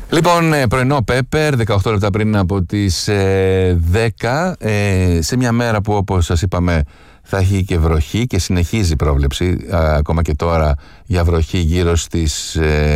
Λοιπόν, πρωινό Πέπερ, 18 λεπτά πριν από τις 10, σε μια μέρα που, όπως σας είπαμε, θα έχει και βροχή και συνεχίζει η πρόβλεψη ακόμα και τώρα για βροχή γύρω στις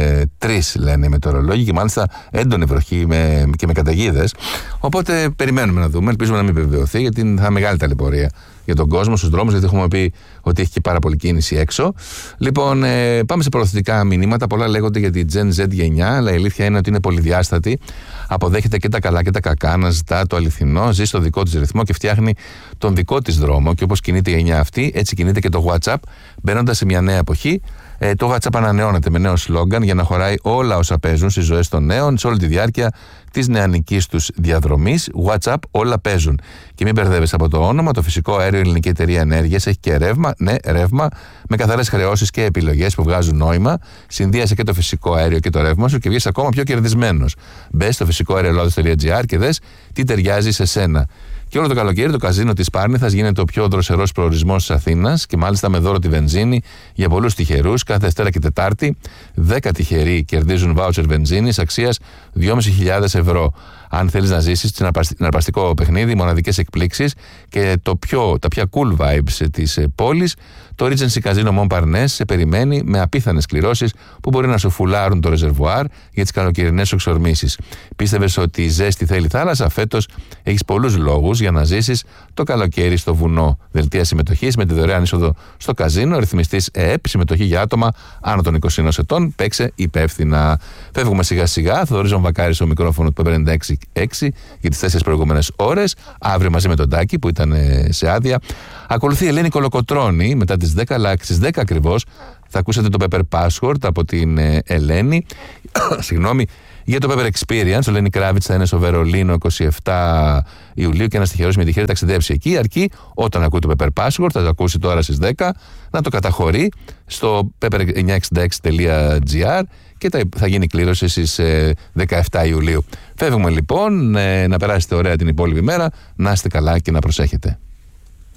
3 λένε οι μετεωρολόγοι, και μάλιστα έντονη βροχή και με καταιγίδες. Οπότε περιμένουμε να δούμε, ελπίζουμε να μην επιβεβαιωθεί, γιατί θα είναι μεγάλη ταλαιπωρία για τον κόσμο στους δρόμους, γιατί έχουμε πει ότι έχει και πάρα πολλή κίνηση έξω. Λοιπόν, πάμε σε προωθητικά μηνύματα. Πολλά λέγονται για την Gen Z γενιά, αλλά η αλήθεια είναι ότι είναι πολυδιάστατη. Αποδέχεται και τα καλά και τα κακά, να ζητά το αληθινό, ζει στο δικό της ρυθμό και φτιάχνει τον δικό της δρόμο. Και όπως κινείται η γενιά αυτή, έτσι κινείται και το WhatsApp, μπαίνοντας σε μια νέα εποχή. Το WhatsApp ανανεώνεται με νέο σλόγγαν για να χωράει όλα όσα παίζουν στις ζωές των νέων σε όλη τη διάρκεια της νεανικής τους διαδρομής. WhatsApp, όλα παίζουν. Και μην μπερδεύεσαι από το όνομα, το φυσικό αέριο Ελληνική Εταιρεία Ενέργειας έχει και ρεύμα, ναι, ρεύμα, με καθαρές χρεώσεις και επιλογές που βγάζουν νόημα. Συνδύασε και το φυσικό αέριο και το ρεύμα σου και βγες ακόμα πιο κερδισμένος. Μπες στο φυσικοαεριολάδος.gr και δες τι ταιριάζει σε σένα. Και όλο το καλοκαίρι το καζίνο της Πάρνηθας γίνεται ο πιο δροσερός προορισμός της Αθήνας, και μάλιστα με δώρο τη βενζίνη για πολλούς τυχερούς. Κάθε Δευτέρα και Τετάρτη 10 τυχεροί κερδίζουν βάουτσερ βενζίνης αξίας 2.500 ευρώ. Αν θέλεις να ζήσεις συναρπαστικό παιχνίδι, μοναδικές εκπλήξεις και τα πιο cool vibes της πόλης, το Regency Casino Montparnasse σε περιμένει με απίθανες κληρώσεις που μπορεί να σου φουλάρουν το ρεζερβουάρ για τις καλοκαιρινές σου εξορμήσεις. Πίστευες ότι η ζέστη θέλει θάλασσα? Φέτος έχεις πολλούς λόγους για να ζήσεις το καλοκαίρι στο βουνό. Δελτία συμμετοχής με τη δωρεάν είσοδο στο καζίνο, ρυθμιστής ΕΕΠ, συμμετοχή για άτομα άνω των 21 ετών. Παίξε υπεύθυνα. Φεύγουμε σιγά σιγά. Θοδωρής Βακάρης στο μικρόφωνο του Πέπερ 96 για τις 4 προηγούμενες ώρες. Αύριο μαζί με τον Τάκη που ήταν σε άδεια. Ακολουθεί η Ελένη Κολοκοτρώνη μετά τις 10, αλλά στις 10 ακριβώς θα ακούσετε το Pepper Password από την Ελένη. Συγγνώμη. Για το Pepper Experience, ο Lenny Kravitz θα είναι στο Βερολίνο 27 Ιουλίου και ένας τυχερός με τυχερή ταξιδέψει εκεί. Αρκεί όταν ακούει το Pepper Password, θα το ακούσει τώρα στις 10, να το καταχωρεί στο pepper966.gr και θα γίνει κλήρωση στις 17 Ιουλίου. Φεύγουμε λοιπόν, να περάσετε ωραία την υπόλοιπη μέρα, να είστε καλά και να προσέχετε.